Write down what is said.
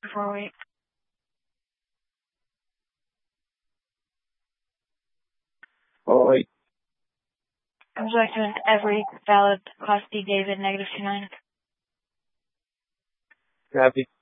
408. Oh, wait. Conjunction every valid Class D David, -29. Copy.